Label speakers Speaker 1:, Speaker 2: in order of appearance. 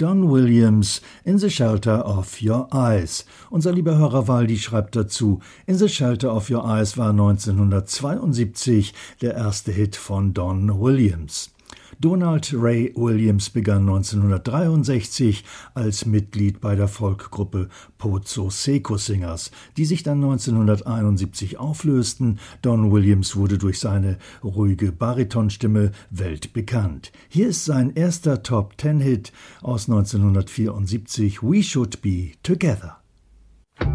Speaker 1: Don Williams, In the Shelter of Your Eyes. Unser lieber Hörer Waldi schreibt dazu, In the Shelter of Your Eyes war 1972 der erste Hit von Don Williams. Donald Ray Williams begann 1963 als Mitglied bei der Folkgruppe Pozo Seco Singers, die sich dann 1971 auflösten. Don Williams wurde durch seine ruhige Baritonstimme weltbekannt. Hier ist sein erster Top-10-Hit aus 1974, We Should Be Together.